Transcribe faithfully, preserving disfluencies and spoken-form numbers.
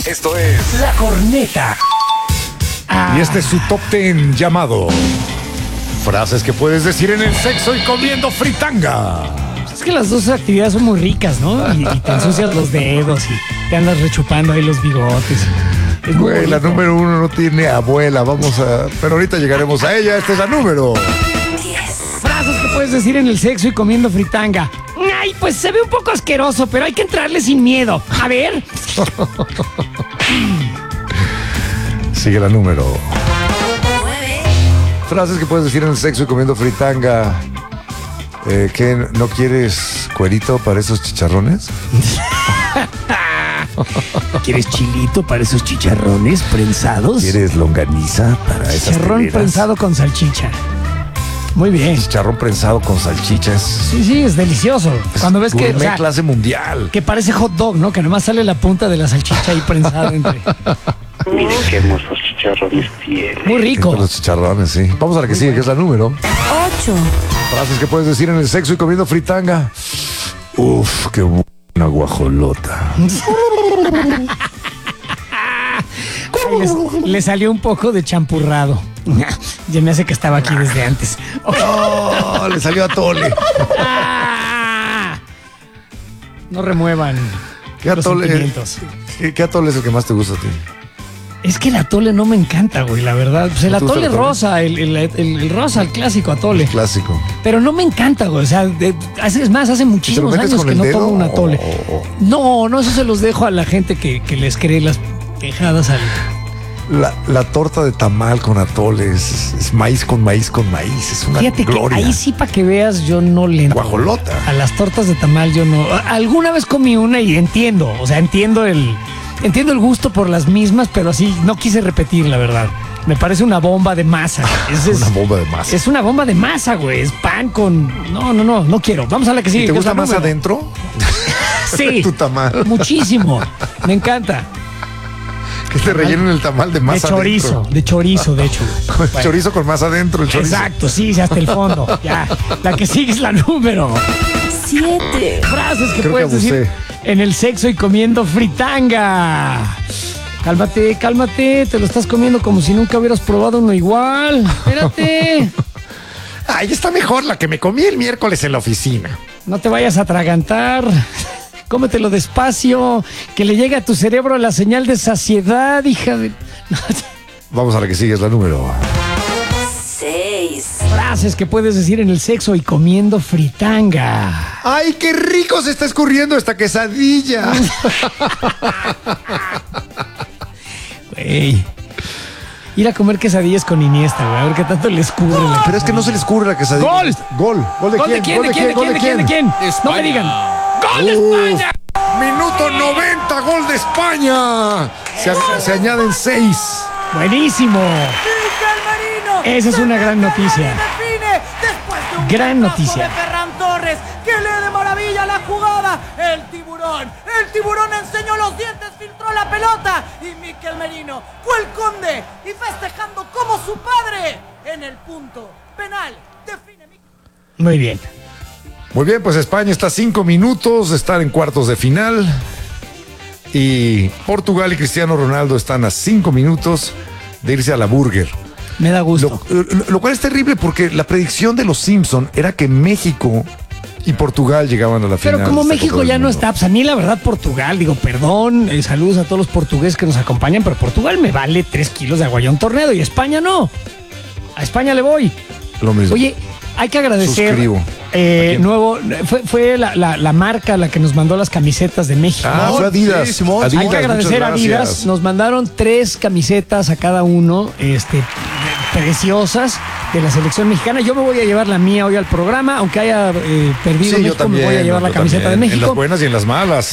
Esto es La Corneta. Ah. Y este es su top ten llamado frases que puedes decir en el sexo y comiendo fritanga. Es que las dos actividades son muy ricas, ¿no? Y, y te ensucias los dedos y te andas rechupando ahí los bigotes. Es muy Güey, la número uno no tiene abuela, vamos a... Pero ahorita llegaremos a ella, esta es la número diez. Frases que puedes decir en el sexo y comiendo fritanga. Ay, pues se ve un poco asqueroso, pero hay que entrarle sin miedo. A ver. Sigue la número nueve. Frases que puedes decir en el sexo y comiendo fritanga. Eh, ¿Qué? ¿No quieres cuerito para esos chicharrones? ¿Quieres chilito para esos chicharrones prensados? ¿Quieres longaniza para esas Chicharrón teleras? prensado con salchicha. Muy bien. Chicharrón prensado con salchichas. Sí, sí, es delicioso. Cuando ves que, o sea, clase mundial. Que parece hot dog, ¿no? Que nomás sale la punta de la salchicha ahí prensada entre. Miren qué hermosos chicharrones tiene. Muy rico. Entre los chicharrones, sí. Vamos a la que sigue, que es la número ocho. Frases que puedes decir en el sexo y comiendo fritanga. Uf, qué buena guajolota. Ay, les- le salió un poco de champurrado. Ya me hace que estaba aquí desde antes. Oh, le salió a tole. Ah. No remuevan ¿Qué los atole, sentimientos. ¿qué, qué atole es el que más te gusta a ti? Es que el atole no me encanta, güey, la verdad. Pues el ¿No te gusta atole el atole? rosa, el, el- el- el rosa, el clásico atole. Clásico. Pero no me encanta, güey. O sea, de- hace- es más, hace muchísimos metes años con que el no dedo tomo un atole. o- o- No, no, eso se los dejo a la gente que, que les cree las quejadas al. La, la torta de tamal con atole es, es maíz con maíz con maíz. Es una Fíjate gloria. que ahí sí, para que veas, yo no le entro. Guajolota. A las tortas de tamal yo no. a- Alguna vez comí una y entiendo, o sea, entiendo el entiendo el gusto por las mismas, pero así no quise repetir, la verdad. Me parece una bomba de masa. Es, es- Una bomba de masa. Es una bomba de masa, güey. Es pan con. No, no, no, no quiero. Vamos a la que sigue. ¿Y te que es gusta la más número. adentro? Sí. Tu tamal. Muchísimo. Me encanta. Que te rellenen el tamal de De masa chorizo, adentro. de chorizo, de hecho. Con Bueno. chorizo con más adentro, el chorizo. Exacto, sí, sí, hasta el fondo. Ya. La que sigue es la número. siete. Frases que Creo puedes que abusé. decir en el sexo y comiendo fritanga. Cálmate, cálmate, te lo estás comiendo como si nunca hubieras probado uno igual. Espérate. Ay, está mejor la que me comí el miércoles en la oficina. No te vayas a atragantar. Cómetelo despacio, que le llegue a tu cerebro la señal de saciedad, hija de. Vamos a la que sigue, es la número. seis. Frases que puedes decir en el sexo y comiendo fritanga. ¡Ay, qué rico se está escurriendo esta quesadilla! Güey. Ir a comer quesadillas con Iniesta, güey. A ver qué tanto le escurre. la Pero es que no se le escurre la quesadilla. ¡Gol! ¡Gol! ¿Gol de ¿Gol quién? de quién? ¿De quién? ¿De quién? ¿De quién? ¿De quién? No me digan. ¡Gol de España! Minuto noventa, gol de España. Se, se añaden seis. Buenísimo. Marino. Esa es una gran noticia. Define después de un Gran pelotazo noticia. de Ferran Torres, que lee de maravilla la jugada. El tiburón, el tiburón enseñó los dientes, filtró la pelota y Mikel Merino fue el conde y festejando como su padre en el punto penal. Define Mikel. Muy bien. Muy bien, pues España está a cinco minutos de estar en cuartos de final. Y Portugal y Cristiano Ronaldo están a cinco minutos de irse a la burger. Me da gusto. Lo, lo- lo cual es terrible porque la predicción de los Simpson era que México y Portugal llegaban a la final. Pero como de esta México Copa del ya no Mundo. está, pues a mí la verdad Portugal, digo, perdón, eh, saludos a todos los portugueses que nos acompañan, pero Portugal me vale tres kilos de aguayón tornado y España no. A España le voy. Lo mismo. Oye, hay que agradecer. Suscribo. eh, ¿A quién? nuevo, fue, fue la, la- la marca la que nos mandó las camisetas de México. Ah, fue Adidas. Sí, Simón. Adidas, Hay que agradecer a muchas Adidas. gracias. Nos mandaron tres camisetas a cada uno, este, preciosas de la selección mexicana. Yo me voy a llevar la mía hoy al programa, aunque haya eh, perdido Sí, yo México, también. me voy a llevar la yo camiseta también. de En México. las buenas y en las malas.